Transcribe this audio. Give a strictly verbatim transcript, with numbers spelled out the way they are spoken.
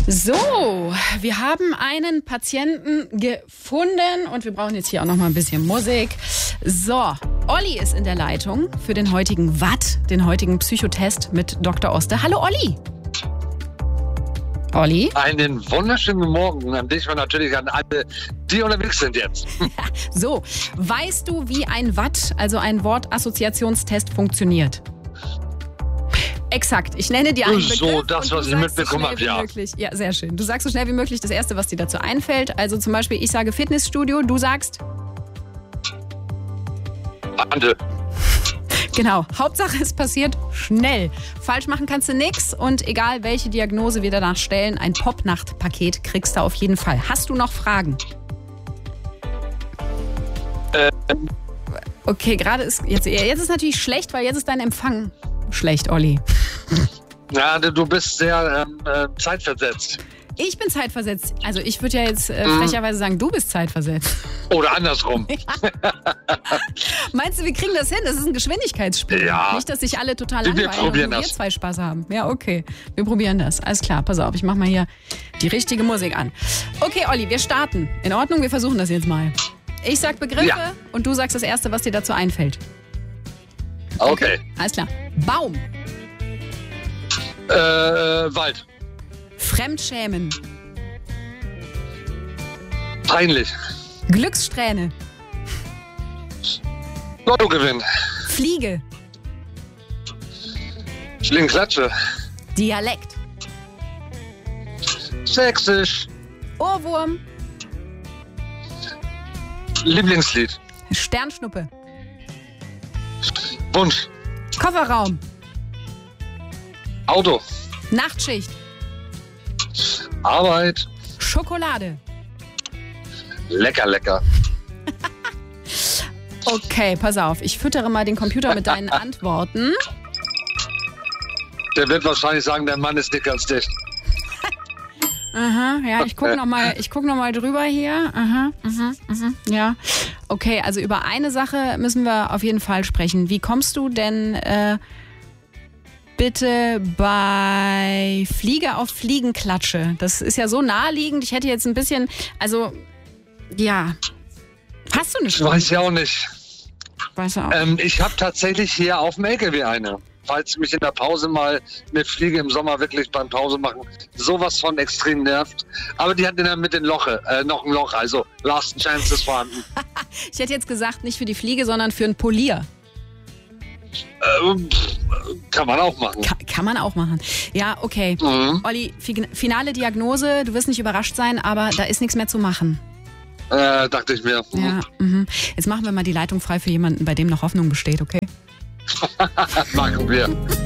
So, wir haben einen Patienten gefunden und wir brauchen jetzt hier auch noch mal ein bisschen Musik. So, Olli ist in der Leitung für den heutigen Watt, den heutigen Psychotest mit Doktor Oste. Hallo Olli. Olli? Einen wunderschönen Morgen an dich und natürlich an alle, die unterwegs sind jetzt. So, weißt du, wie ein Watt, also ein Wortassoziationstest, funktioniert? Exakt. Ich nenne dir einen Begriff. So, das, was ich mitbekommen habe, ja. Möglich. Ja, sehr schön. Du sagst so schnell wie möglich das Erste, was dir dazu einfällt. Also zum Beispiel, ich sage Fitnessstudio, du sagst? Ande. Genau. Hauptsache, es passiert schnell. Falsch machen kannst du nix und egal, welche Diagnose wir danach stellen, ein Popnacht-Paket kriegst du auf jeden Fall. Hast du noch Fragen? Ähm. Okay, gerade ist, jetzt, jetzt ist natürlich schlecht, weil jetzt ist dein Empfang schlecht, Olli. Ja, du bist sehr ähm, äh, zeitversetzt. Ich bin zeitversetzt. Also ich würde ja jetzt äh, frecherweise sagen, du bist zeitversetzt. Oder andersrum. Ja. Meinst du, wir kriegen das hin? Das ist ein Geschwindigkeitsspiel. Ja. Nicht, dass sich alle total Wir langweilen probieren und nur wir das. zwei Spaß haben. Ja, okay. Wir probieren das. Alles klar, pass auf. Ich mach mal hier die richtige Musik an. Okay, Olli, wir starten. In Ordnung, wir versuchen das jetzt mal. Ich sag Begriffe Ja. und du sagst das Erste, was dir dazu einfällt. Okay. Alles klar. Baum. Äh, Wald. Fremdschämen. Peinlich. Glückssträhne. Lottogewinn. Fliege. Schlingklatsche. Dialekt. Sächsisch. Ohrwurm. Lieblingslied. Sternschnuppe. Wunsch. Kofferraum. Auto. Nachtschicht. Arbeit. Schokolade. Lecker, lecker. Okay, pass auf. Ich füttere mal den Computer mit deinen Antworten. Der wird wahrscheinlich sagen, der Mann ist dicker als dich. Aha, ja, ich gucke nochmal guck noch mal drüber hier. Aha, mhm, mhm, ja. Okay, also über eine Sache müssen wir auf jeden Fall sprechen. Wie kommst du denn äh, bitte bei Fliege auf Fliegenklatsche? Das ist ja so naheliegend. Ich hätte jetzt ein bisschen, also, ja. Hast du eine Ich weiß ja auch nicht. Weißt du auch. Ähm, ich habe tatsächlich hier auf dem L K W eine. Falls mich in der Pause mal mit Fliege im Sommer wirklich beim Pause machen sowas von extrem nervt. Aber die hat in der Mitte ein Loch, äh, noch ein Loch, also Last Chance ist vorhanden. Ich hätte jetzt gesagt, nicht für die Fliege, sondern für einen Polier. Ähm, kann man auch machen. Ka- kann man auch machen. Ja, okay. Mhm. Olli, fi- finale Diagnose, du wirst nicht überrascht sein, aber da ist nichts mehr zu machen. Äh, dachte ich mir. Ja, mhm. Jetzt machen wir mal die Leitung frei für jemanden, bei dem noch Hoffnung besteht, okay? Machen wir.